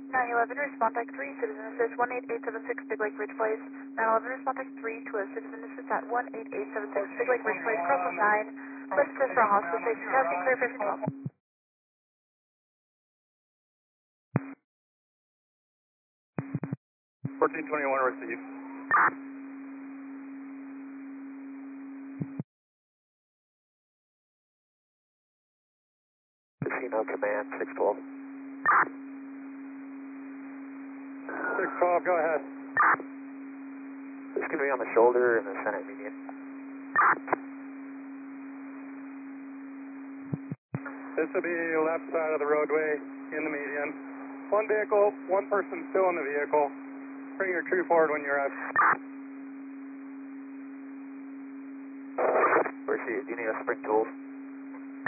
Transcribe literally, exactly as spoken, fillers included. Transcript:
nine eleven, respond deck three, citizen assist one eight eight seven six, Big Lake Ridge Place. nine eleven, respond deck three to a citizen assist at one eight eight seven six, Big Lake Ridge Place, cross nine. Let's assist for hospital station, cavity clear, fifteen twelve. fourteen twenty-one, receive. Casino Command, six twelve. six twelve, go ahead. This can be on the shoulder in the Senate median. This will be left side of the roadway in the median. One vehicle, one person still in the vehicle. Bring your crew forward when you're out. Where's he? Do you need us to bring tools?